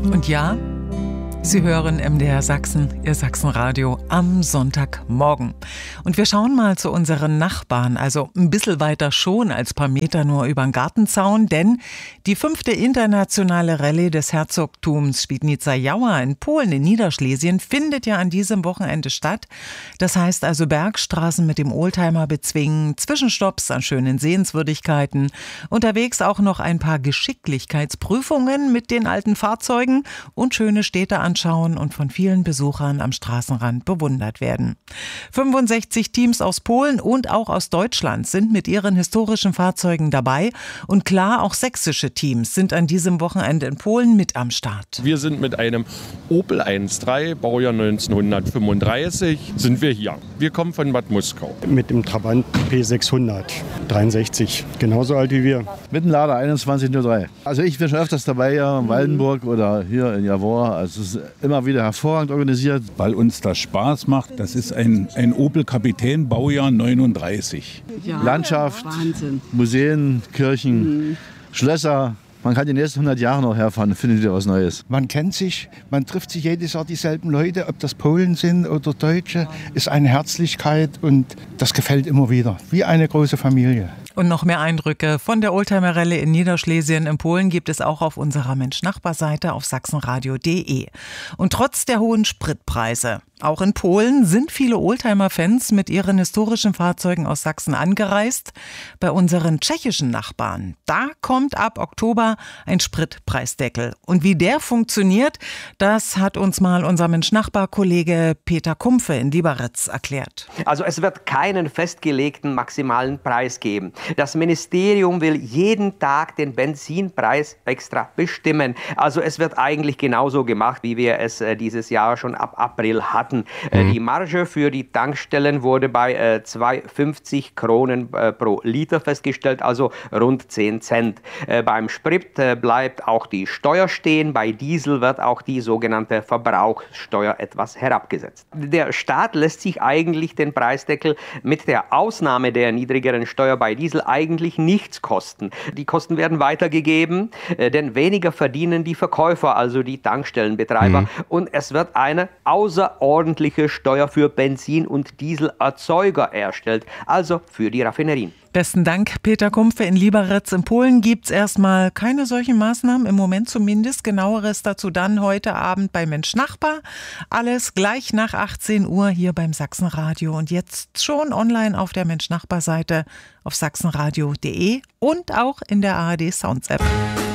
Und ja, Sie hören MDR Sachsen, Ihr Sachsenradio am Sonntagmorgen. Und wir schauen mal zu unseren Nachbarn, also ein bisschen weiter schon als paar Meter nur über den Gartenzaun, denn die 5. internationale Rallye des Herzogtums Świdnica-Jauer in Polen in Niederschlesien findet ja an diesem Wochenende statt. Das heißt also Bergstraßen mit dem Oldtimer bezwingen, Zwischenstopps an schönen Sehenswürdigkeiten, unterwegs auch noch ein paar Geschicklichkeitsprüfungen mit den alten Fahrzeugen und schöne Städte anschauen und von vielen Besuchern am Straßenrand bewundert werden. 65 Teams aus Polen und auch aus Deutschland sind mit ihren historischen Fahrzeugen dabei und klar, auch sächsische Teams sind an diesem Wochenende in Polen mit am Start. Wir sind mit einem Opel 1.3, Baujahr 1935, sind wir hier. Wir kommen von Bad Muskau. Mit dem Trabant P600, 63, genauso alt wie wir. Mit dem Lader 2103. Also ich bin schon öfters dabei, ja, in Waldenburg oder hier in Javor. Also es ist immer wieder hervorragend organisiert. Weil uns das Spaß macht. Das ist ein Opel Kapitän, Baujahr 39. Ja, Landschaft, Wahnsinn. Museen, Kirchen, Schlösser. Man kann die nächsten 100 Jahre noch herfahren und findet wieder was Neues. Man kennt sich, man trifft sich jedes Jahr dieselben Leute, ob das Polen sind oder Deutsche, ist eine Herzlichkeit und das gefällt immer wieder, wie eine große Familie. Und noch mehr Eindrücke von der Oldtimer-Rallye in Niederschlesien in Polen gibt es auch auf unserer Mensch-Nachbar-Seite auf sachsenradio.de. Und trotz der hohen Spritpreise, auch in Polen sind viele Oldtimer-Fans mit ihren historischen Fahrzeugen aus Sachsen angereist. Bei unseren tschechischen Nachbarn, da kommt ab Oktober ein Spritpreisdeckel. Und wie der funktioniert, das hat uns mal unser Mensch-Nachbar-Kollege Peter Kumpfe in Liberec erklärt. Also es wird keinen festgelegten maximalen Preis geben. Das Ministerium will jeden Tag den Benzinpreis extra bestimmen. Also es wird eigentlich genauso gemacht, wie wir es dieses Jahr schon ab April hatten. Die Marge für die Tankstellen wurde bei 2,50 Kronen pro Liter festgestellt, also rund 10 Cent. Beim Sprit bleibt auch die Steuer stehen. Bei Diesel wird auch die sogenannte Verbrauchssteuer etwas herabgesetzt. Der Staat lässt sich eigentlich den Preisdeckel mit der Ausnahme der niedrigeren Steuer bei Diesel eigentlich nichts kosten. Die Kosten werden weitergegeben, denn weniger verdienen die Verkäufer, also die Tankstellenbetreiber. Und es wird eine außerordentliche Steuer für Benzin- und Dieselerzeuger erstellt, also für die Raffinerien. Besten Dank, Peter Kumpfe in Liberec. In Polen gibt es erstmal keine solchen Maßnahmen, im Moment zumindest. Genaueres dazu dann heute Abend bei Mensch Nachbar. Alles gleich nach 18 Uhr hier beim Sachsenradio und jetzt schon online auf der Mensch Nachbar Seite auf sachsenradio.de und auch in der ARD Sounds App.